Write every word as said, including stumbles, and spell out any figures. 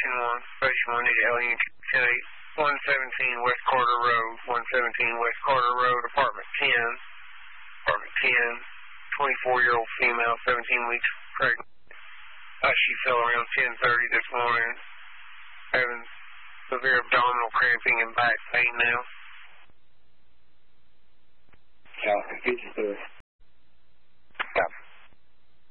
Station one. Station one, need L U ten eight. one seventeen West Carter Road. one seventeen West Carter Road, apartment ten. Apartment ten. twenty-four-year-old female, seventeen weeks pregnant. Uh, she fell around ten thirty this morning. Having severe abdominal cramping and back pain now. Cal fifty-two.